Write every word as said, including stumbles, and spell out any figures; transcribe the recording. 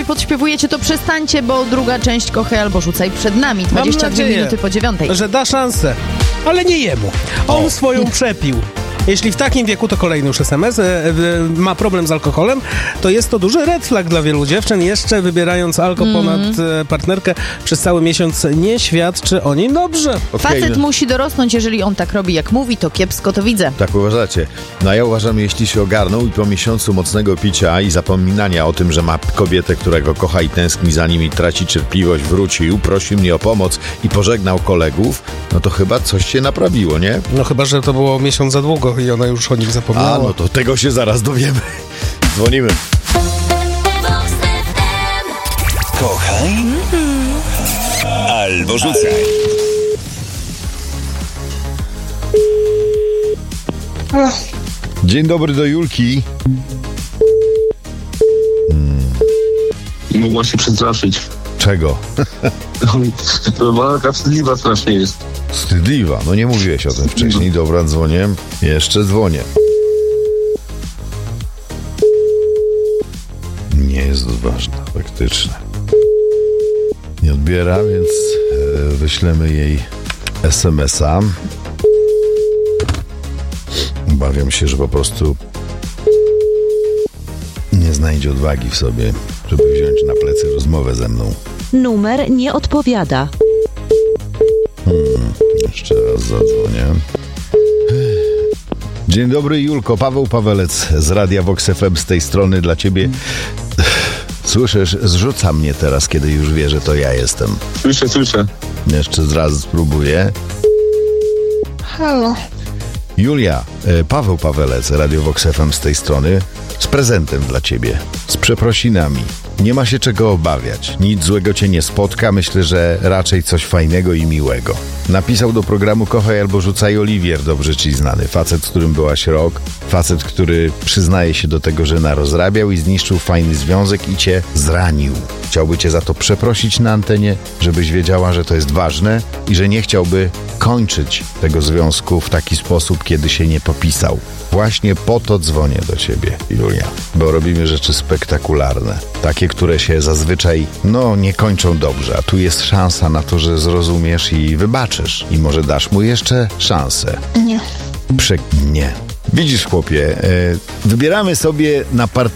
i podśpiewujecie, to przestańcie, bo druga część Kochaj albo Rzucaj przed nami. dwadzieścia dwie minuty po dziewiątej. Że da szansę, ale nie jemu. On o. swoją przepił. Jeśli w takim wieku, to kolejny już es em es, e, e, ma problem z alkoholem, to jest to duży red flag dla wielu dziewczyn. Jeszcze wybierając alko mm. ponad e, partnerkę przez cały miesiąc nie świadczy o nim dobrze. Okay, Facet no. musi dorosnąć, jeżeli on tak robi jak mówi, to kiepsko to widzę. Tak uważacie. No a ja uważam, jeśli się ogarnął i po miesiącu mocnego picia i zapominania o tym, że ma kobietę, która go kocha i tęskni za nim i traci cierpliwość, wrócił, prosił mnie o pomoc i pożegnał kolegów, no to chyba coś się naprawiło, nie? No chyba, że to było miesiąc za długo i ona już o nim zapomniała. A, no to tego się zaraz dowiemy. Dzwonimy. Kochaj mm-hmm. albo rzucaj. Dzień dobry do Julki. Hmm. Mogła się przestraszyć. Czego? To taka wstydliwa strasznie jest. Wstydliwa? No nie mówiłeś o tym wcześniej. Dobra, dzwonię. Jeszcze dzwonię. Nie jest ważna, faktycznie. Nie odbiera, więc e, wyślemy jej es em es a. Obawiam się, że po prostu nie znajdzie odwagi w sobie, żeby wziąć na plecy rozmowę ze mną. Numer nie odpowiada. Hmm, jeszcze raz zadzwonię. Dzień dobry, Julko. Paweł Pawelec z Radia Vox F M z tej strony dla ciebie. Słyszysz, zrzuca mnie teraz, kiedy już wie, że to ja jestem. Słyszę, słyszę. Jeszcze raz spróbuję. Halo. Julia, Paweł Pawelec, Radio Vox F M z tej strony, z prezentem dla ciebie, z przeprosinami. Nie ma się czego obawiać, nic złego cię nie spotka, myślę, że raczej coś fajnego i miłego. Napisał do programu Kochaj albo Rzucaj Oliwier, dobrze ci znany, facet, z którym byłaś rok, facet, który przyznaje się do tego, że narozrabiał i zniszczył fajny związek i cię zranił. Chciałby cię za to przeprosić na antenie, żebyś wiedziała, że to jest ważne i że nie chciałby kończyć tego związku w taki sposób, kiedy się nie popisał. Właśnie po to dzwonię do ciebie, Julia, bo robimy rzeczy spektakularne. Takie, które się zazwyczaj, no, nie kończą dobrze. A tu jest szansa na to, że zrozumiesz i wybaczysz. I może dasz mu jeszcze szansę. Nie. Prze... Nie. Widzisz, chłopie, yy, wybieramy sobie na partnerkę